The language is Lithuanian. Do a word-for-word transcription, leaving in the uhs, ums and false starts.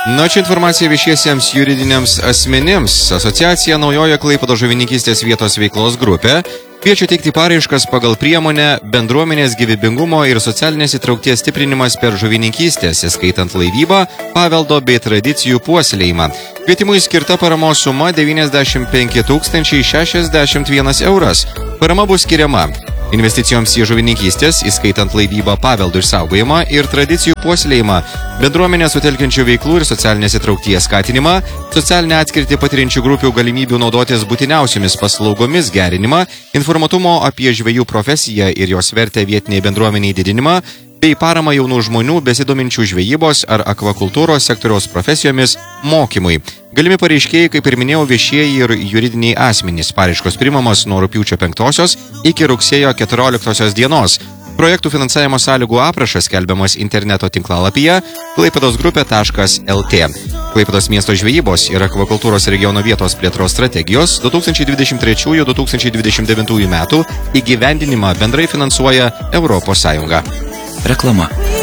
Na, čia informacija viešiesiems juridiniams asmenims. Asociacija Naujojo Klaipėdos žuvininkystės vietos veiklos grupė kviečia teikti paraiškas pagal priemonę bendruomenės gyvybingumo ir socialinės įtraukties stiprinimas per žuvininkystės, įskaitant laivybą, paveldo bei tradicijų puoselėjimą. Kvietimui skirta paramos suma devyniasdešimt penki tūkstančiai šešiasdešimt vienas euras. Parama bus skiriama investicijoms į žuvininkystės, įskaitant laivybą, paveldų išsaugojimą ir tradicijų puoselėjimą, bendruomenę sutelkiančių veiklų ir socialinės įtraukties skatinimą, socialinę atskirtį patiriančių grupių galimybių naudotis būtiniausiomis paslaugomis gerinimą, informatumo apie žvejų profesiją ir jos vertę vietiniai bendruomeniai didinimą, bei paramą jaunų žmonių besidominčių žvejybos ar akvakultūros sektoriaus profesijomis mokymui. Galimi pareiškėjai, kaip ir minėjau, viešieji ir juridiniai asmenys. Paraiškos priimamos nuo rugpjūčio penktosios iki rugsėjo keturioliktosios dienos. Projektų finansavimo sąlygų aprašas skelbiamas interneto tinklalapyje klaipėdosgrupė taškas lt. Klaipėdos miesto žvejybos ir akvakultūros regiono vietos plėtros strategijos du tūkstančiai dvidešimt trečių - du tūkstančiai dvidešimt devintų metų įgyvendinimą bendrai finansuoja Europos Sąjunga. Reklama.